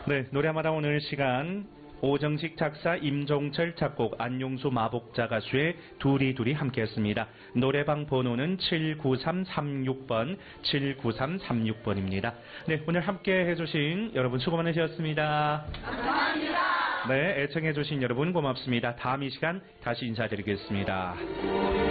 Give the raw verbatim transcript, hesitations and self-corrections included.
네, 노래마다 오늘 시간 오정식 작사, 임종철 작곡, 안용수 마복자 가수의 둘이 둘이 함께했습니다. 노래방 번호는 칠구삼삼육 번, 칠구삼삼육 번입니다. 네, 오늘 함께 해주신 여러분 수고 많으셨습니다. 감사합니다. 네, 애청해주신 여러분 고맙습니다. 다음 이 시간 다시 인사드리겠습니다.